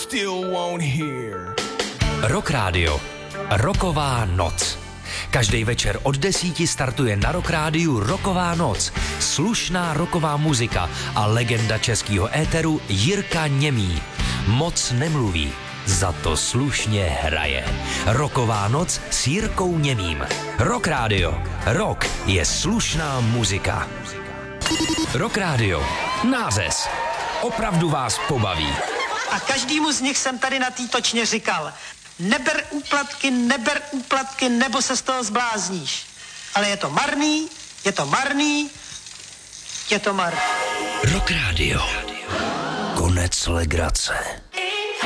still won't hear. Rock Radio. Rocková noc. Každý večer od 10 startuje na Rock Rádiu Rocková noc. Slušná rocková muzika a legenda českého éteru Jirka Němý. Moc nemluví, za to slušně hraje. Rocková noc s Jirkou Němým. Rock Radio. Rock je slušná muzika. Rock Radio. Nářez. Opravdu vás pobaví. A každému z nich jsem tady na té točně říkal: neber úplatky, nebo se z toho zblázníš. Ale je to marný. Rock Radio. Konec legrace.